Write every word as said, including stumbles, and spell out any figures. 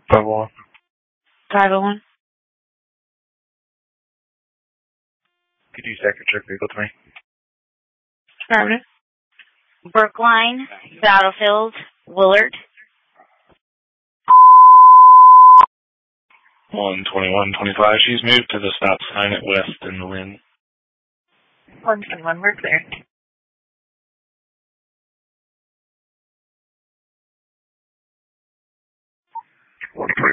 five oh one. five oh one. Could you second check vehicle to me? Affirmative. Brookline, Battlefield, Willard. one twenty-one twenty-five. She's moved to the stop sign at West and Lynn. one twenty-one, we're clear. one twenty-one.